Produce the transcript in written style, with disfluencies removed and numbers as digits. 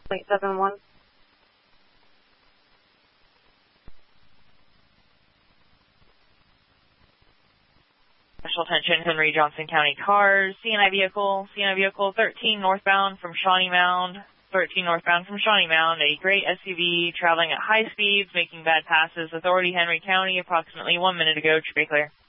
.71. Special attention, Henry Johnson County cars, CNI vehicle 13 northbound from Shawnee Mound, a great SUV traveling at high speeds, making bad passes. Authority Henry County, approximately 1 minute ago, should be clear.